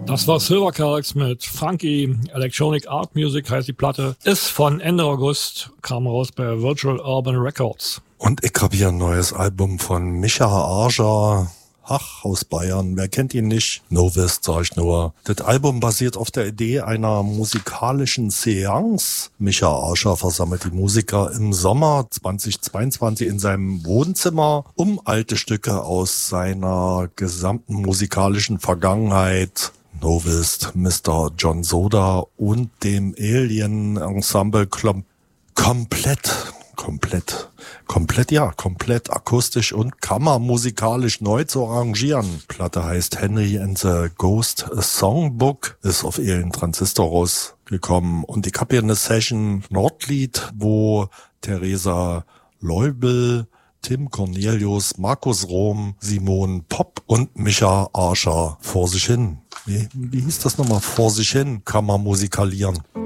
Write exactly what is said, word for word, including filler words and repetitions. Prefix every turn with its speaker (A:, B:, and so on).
A: Das war Silvercalx mit Funky Electronic Art Music, heißt die Platte. Ist von Ende August, kam raus bei Virtual Urban Records.
B: Und ich habe hier ein neues Album von Micha Archer. Ach, aus Bayern, wer kennt ihn nicht? Novist, sag ich nur. Das Album basiert auf der Idee einer musikalischen Seance. Micha Archer versammelt die Musiker im Sommer zweitausendzweiundzwanzig in seinem Wohnzimmer, um alte Stücke aus seiner gesamten musikalischen Vergangenheit, Novist, Mister John Soda und dem Alien Ensemble klom- komplett Komplett, komplett, ja, komplett akustisch und kammermusikalisch neu zu arrangieren. Platte heißt Henry and the Ghost Songbook, ist auf Alien Transistor rausgekommen. Und ich habe hier eine Session Nordlied, wo Theresa Leubel, Tim Cornelius, Markus Rom, Simon Popp und Micha Archer vor sich hin. Wie, wie hieß das nochmal? Vor sich hin, kammermusikalieren.